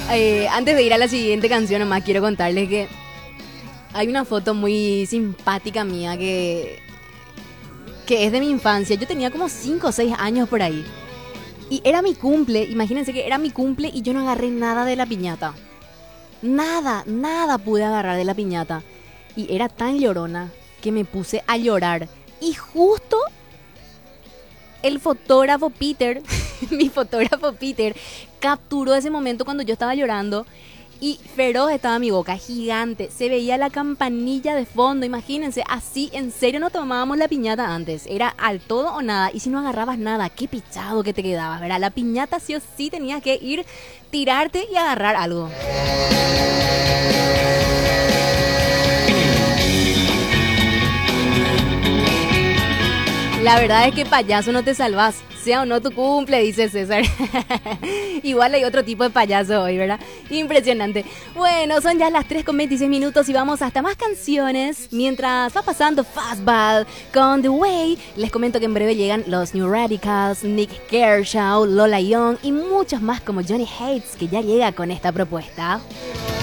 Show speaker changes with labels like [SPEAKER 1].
[SPEAKER 1] Antes de ir a la siguiente canción, nomás quiero contarles que hay una foto muy simpática mía que es de mi infancia. Yo tenía como 5 o 6 años por ahí. Y era mi cumple, imagínense que era mi cumple y yo no agarré nada de la piñata. Nada pude agarrar de la piñata. Y era tan llorona que me puse a llorar. Y justo el fotógrafo Peter, mi fotógrafo Peter, capturó ese momento cuando yo estaba llorando. Y feroz estaba mi boca, gigante. Se veía la campanilla de fondo, imagínense. Así, en serio, no tomábamos la piñata antes. Era al todo o nada. Y si no agarrabas nada, qué pichado que te quedabas, ¿verdad? La piñata sí o sí tenías que ir, tirarte y agarrar algo. La verdad es que payaso no te salvas, sea o no tu cumple, dice César. Igual hay otro tipo de payaso hoy, ¿verdad? Impresionante. Bueno, son ya las 3:26 y vamos hasta más canciones. Mientras va pasando Fastball con The Way, les comento que en breve llegan los New Radicals, Nick Kershaw, Lola Young y muchos más como Johnny Hates, que ya llega con esta propuesta.